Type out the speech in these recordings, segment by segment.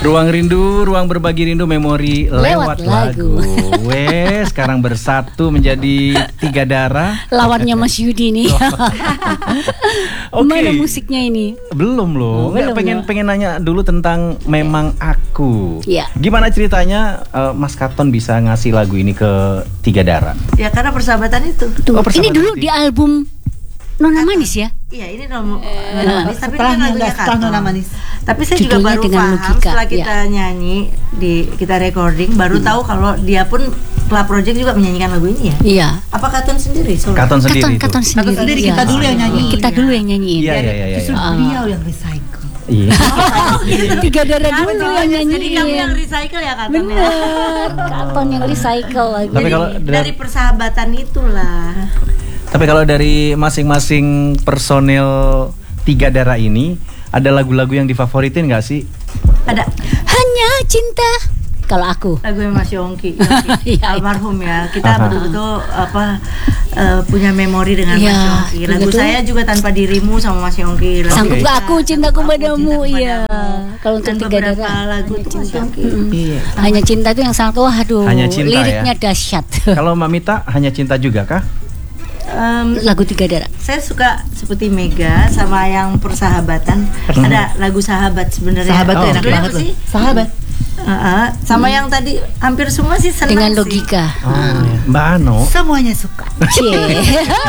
Ruang rindu, ruang berbagi rindu, memori lewat lagu. Wes, sekarang bersatu menjadi tiga darah. Lawannya Mas Yudi nih. Oke. Mana musiknya ini? Belum loh. Belum pengen nanya dulu tentang Memang Aku. Iya. Gimana ceritanya Mas Katon bisa ngasih lagu ini ke tiga darah? Ya karena persahabatan itu. Tuh, Oh, ini persahabatan dulu itu. di album Nona Manis ya? Iya ini Nona Manis, tapi setelah ini kan lagunya setelah Nona Katon. Manis. Tapi saya juga Judulnya baru Dengan paham Logika, setelah kita nyanyi kita recording, baru tahu kalau dia pun Club Project juga menyanyikan lagu ini ya. Iya. Apa Katon sendiri? Solo? Katon sendiri itu. Katon sendiri. Kita iya. dulu yang nyanyi. Kita dulu yang nyanyiin. Iya, iya, iya. Justru beliau yang recycle. Iya. Tiga darah dulu yang nyanyiin. Jadi kamu yang recycle ya Katon ya? Bener, Katon yang recycle lagi. Tapi kalau Dari persahabatan itulah. Tapi kalau dari masing-masing personil tiga darah ini, ada lagu-lagu yang difavoritin nggak sih? Ada Hanya cinta. Kalau aku. lagu Mas Yongki, Iya. almarhum ya. Kita Aha. betul-betul punya memori dengan Iya, Mas Yongki. Lagu betul. saya juga Tanpa Dirimu sama Mas Yongki. Lagu Sanggup Oke. gak aku cintaku Aku padamu, Cinta iya. Padamu. Kalau untuk Dan tiga beberapa darah. lagu itu Mas Yongki. Iya. Hanya cinta itu yang sangat waduh. Hanya Cinta, liriknya ya. dahsyat. Kalau Mbak Mita hanya cinta juga kah? Lagu tiga darah. Saya suka seperti Mega sama yang persahabatan. Ada lagu Sahabat sebenarnya. Sahabat tuh enak Judulnya banget apa loh. sih? Sahabat. Sama yang tadi hampir semua sih senang Dengan sih. logika. Mbak Ano Semuanya suka. Cie.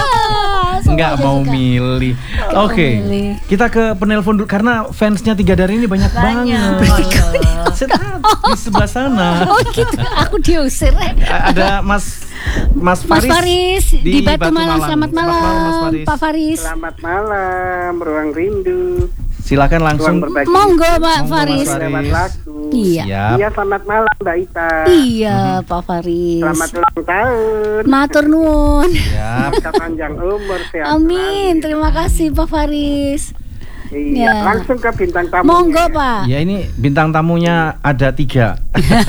nggak mau milih. Oke, milih. kita ke penelpon dulu karena fansnya tiga darah ini banyak banget. Saya tahu, di sebelah sana. Oh gitu, aku diusir. Ada Mas Mas Faris di Batu Malang. Selamat malam, Mas Faris. Pak Faris. Selamat malam, Ruang Rindu. Silakan langsung. Ruang berbagi Monggo Pak Monggo, Faris. Mas Faris. lewat lagu. Iya. Siap. Iya, selamat malam Mbak Ita. Iya, Pak Faris. Selamat ulang tahun. Matur nuwun. Siap. Semoga panjang umur, sehat Amin. selalu. Terima kasih Pak Faris. Iya, Ya. langsung ke bintang tamu. Monggo Pak. Ya ini bintang tamunya ada 3.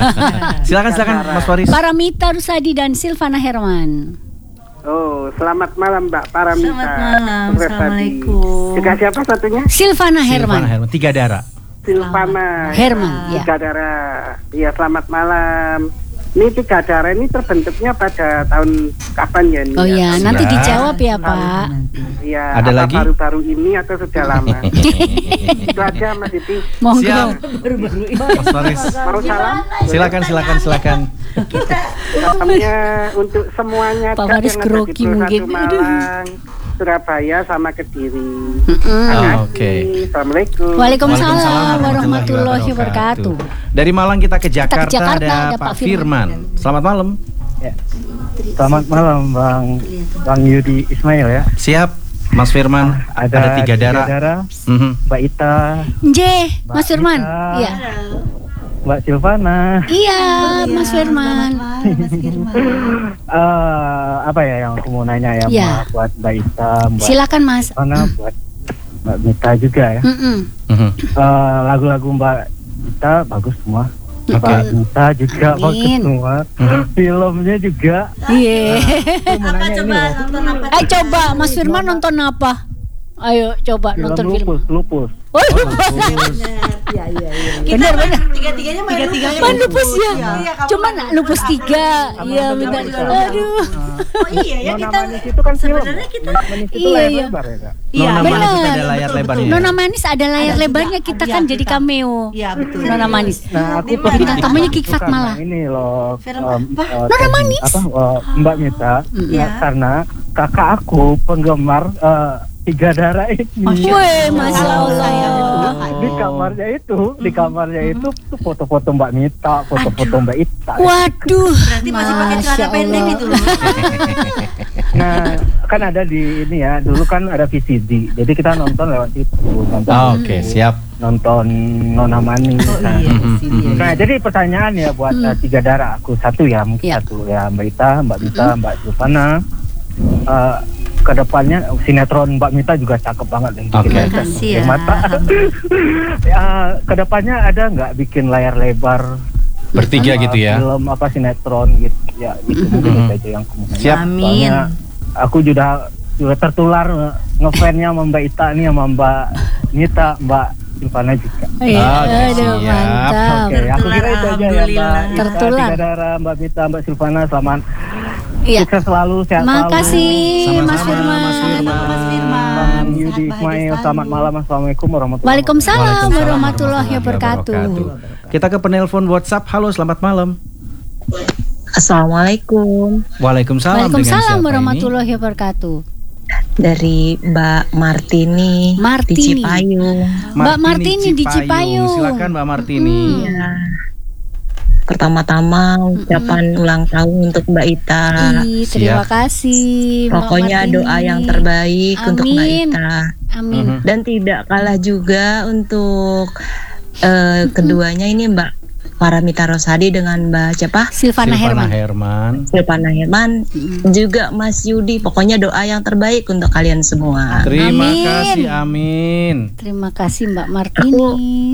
silakan Mas Faris. Paramita Rusadi dan Silvana Herman. Oh, selamat malam Mbak Paramita. Selamat malam. Sukses tadi. Assalamualaikum. Juga siapa satunya? Silvana Silvana Herman. Herman, tiga darah. Silvana. Herman, ya. Tiga darah. Iya, selamat malam. Ini tiga darah ini terbentuknya pada tahun kapan ya? Ini Oh ya, Sudah. nanti dijawab ya Pak. Iya, Ada apa lagi? baru-baru ini atau sudah lama? Itu aja Mas Iti. Monggo. Siap. Mas Faris. Mau salam? Silakan. Salamnya untuk semuanya Pak Cak, Faris yang ada di grogi Pro mungkin. Satu Malang, Surabaya sama Kediri. Oke. Assalamualaikum. Waalaikumsalam warahmatullahi wabarakatuh. Dari Malang kita ke Jakarta, Jakarta, ada ada Pak Pak Firman. Firman. Selamat malam. Selamat malam Bang Yudi Ismail ya. Siap, Mas Firman. Ada tiga darah. Mhm. Mbak Ita, Nje, Mas Firman. Ita. Iya. Mbak Silvana. Iya, Mas Firman. Apa ya yang aku mau nanya ya, Iya. buat Mbak Ita, Mbak Silakan Mas. Silvana, buat Mbak Mita juga ya. Mm-mm. Mhm. Lagu-lagu Mbak Ita bagus semua. Oke. Mbak Mita juga bagus Amin. semua. Filmnya juga. Iya. Aku mau Apa nanya coba ini loh. nonton apa? Coba Mas Firman nonton apa? Ayo coba Film nonton film. Lupus. Oh, benar. Tiga-tiganya main Main lupus ya. Iya, kamu Cuman main lupus 3. Iya, minta. Aduh. Oh iya ya Nona kita Manis itu kan film. sebenarnya kita Nona Manis itu Iya, layar iya. lebar ya Kak? iya Nona Manis benar. itu ada layar lebarnya. Nona Manis ada layar Ada lebarnya, juga. kita Iya, kan jadi kita. cameo. Iya betul. Nona Manis. Nah, aku Di mana? Bintang tamunya Kiki suka Fatmala. sama ini loh. Film em, apa? eh, Nona Manis. Mbak Mita. Iya. Karena kakak aku penggemar tiga darah ini. Wih, Masya Allah. Di kamarnya itu tuh foto-foto Mbak Mita, foto-foto Mbak Ita. Waduh. Berarti masih pakai celana Masya pendek Allah. itu loh. Nah, kan ada di ini ya, dulu kan ada VCD. Jadi kita nonton lewat itu, Oke, siap. nonton Nona Manis. Oh Nah, iya, sini ya. Nah, jadi pertanyaan ya buat tiga darah aku satu ya, mungkin Iya. satu ya Mbak Ita, Mbak Mita, Mbak Silvana. Kedepannya sinetron Mbak Mita juga cakep banget deh. Oke. Terima kasih ya. Mata. Kedepannya ada nggak bikin layar lebar? Bertiga gitu ya. Film apa sinetron gitu ya, itu mungkin itu aja yang aku mau nanya. Siap. Amin. Soalnya aku juga tertular ngefansnya sama Mbak Ita nih, sama Mbak Mita, Mbak Silvana juga. Iya, Oke, aduh, siap. mantap. aja ya Mbak Ita, Tertular. Tiga Darah, Mbak Mita, Mbak Silvana, selamat Iya. sukses selalu, sehat selalu. Makasih Sama-sama, Mas Firman. Mas Firman. Mas Firman. Bang Yudi Ismail, selamat malam, assalamualaikum warahmatullahi wabarakatuh. Waalaikumsalam warahmatullahi wabarakatuh. Kita ke penelpon WhatsApp. Halo, selamat malam. Assalamualaikum, Waalaikumsalam. Dengan Waalaikumsalam siapa warahmatullahi wabarakatuh. dari Mbak Martini, Martini. di Cipayung. Mbak Martini di Cipayung. Silakan Mbak Martini. Ya. Pertama-tama ucapan ulang tahun untuk Mbak Ita. Ih, terima kasih Mbak Pokoknya Martini. doa yang terbaik untuk Mbak Amin. Ita. Amin. Dan tidak kalah juga untuk keduanya ini Mbak Paramita Rosadi dengan Mbak siapa? Silvana Herman. Silvana Herman, juga Mas Yudi. Pokoknya doa yang terbaik untuk kalian semua. Terima Amin. kasih, amin. Terima kasih Mbak Martini.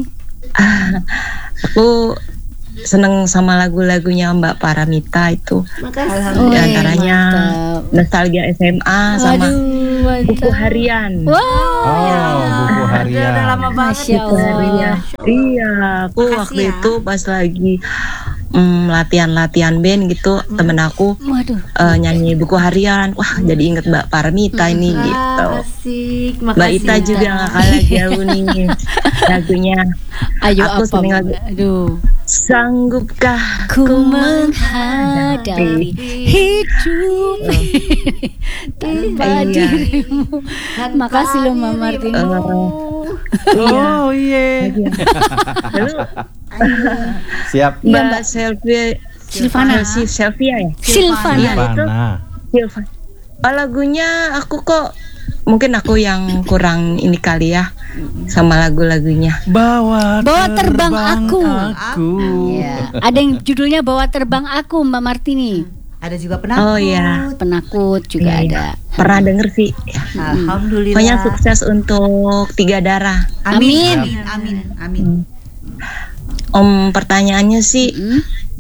Aku seneng sama lagu-lagunya Mbak Paramita itu. Makasih. Di antaranya mantap. Nostalgia SMA sama Waduh, Buku Harian. Wow. Oh, buku harian. Udah lama banget. Masya Allah. Iya, aku Makasih waktu ya. itu pas lagi latihan band gitu, temen aku Waduh. nyanyi Buku Harian. Wah, jadi inget Mbak Paramita ini gitu. Asik. Mbak Makasih. Ita juga gak kalah jauh nih lagunya. Ayo Aku apa? seneng lagu Aduh. Sanggupkah Ku menghadapi hidup tanpa Iya. dirimu. Makasih loh Mbak Martini. Oh iya. Lalu Siap. Mbak Selvia Silvana. Selvia ya? Silvana. Iya, itu Silvana. Silva. Oh, lagunya aku kok mungkin aku yang kurang ini kali ya sama lagu-lagunya. Bawa Terbang Aku. Iya. Ya. Ada yang judulnya Bawa Terbang Aku Mbak Martini. Ada juga penakut. Oh iya, Penakut juga Iya, ada. pernah denger sih. Alhamdulillah. Pokoknya sukses untuk Tiga Darah. Amin. Amin. Amin. Pertanyaannya sih, Hmm?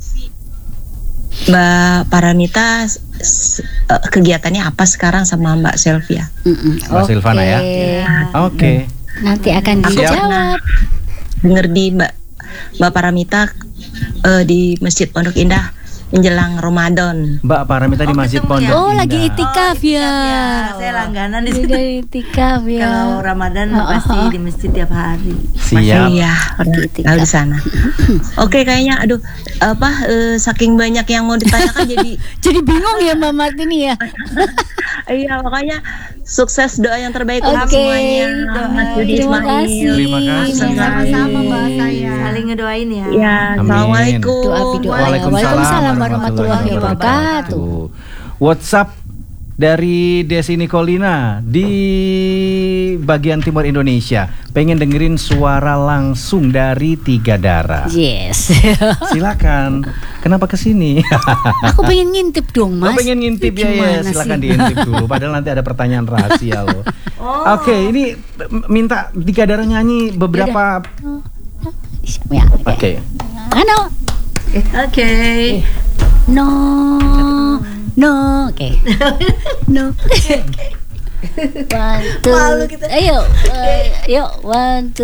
Mbak Paramita kegiatannya apa sekarang sama Mbak Selvia? Mbak Silvana ya. Oke. Nanti akan Aku Siap. dijawab. Denger di Mbak Paramita di Masjid Pondok Indah menjelang Ramadan. Mbak Paramita di Masjid ketemu Pondok ya? Oh, lagi Indah. itikaf ya. Saya langganan di Dia situ. dari itikaf ya. Kalau Ramadan pasti di masjid tiap hari. Siap. Iya, pernah tahu di sana. Oke, kayaknya aduh saking banyak yang mau ditanyakan Jadi bingung ya Mbak Martini ya. iya, makanya sukses, doa yang terbaik Oke. untuk semuanya. Mas Yudi Terima Ismail. kasih. Terima kasih. Sama-sama Mbak saya. Saling ngedoain ya. Ya, Amin. assalamualaikum. Doa. Waalaikumsalam warahmatullahi wabarakatuh. WhatsApp dari Desi Nicolina di bagian timur Indonesia. Pengen dengerin suara langsung dari Tiga Darah. Yes. Silakan. Kenapa kesini? Aku pengen ngintip dong Mas. Lo pengen ngintip ya, Gimana silakan sih? diintip dulu. Padahal nanti ada pertanyaan rahasia loh. Oke, ini minta Tiga Darah nyanyi beberapa. Ya, Oke. Ano? Oke. No. Oke. No. One, two. Malu kita. Ayo, 1, 2.